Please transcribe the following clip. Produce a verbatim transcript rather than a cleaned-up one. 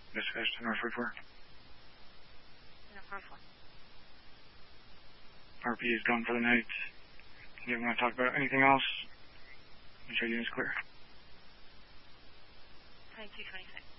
Dispatch to North forty-four. North forty-four. R P is gone for the night. Do you want to talk about anything else? Make sure unit's clear. twenty-two twenty-six.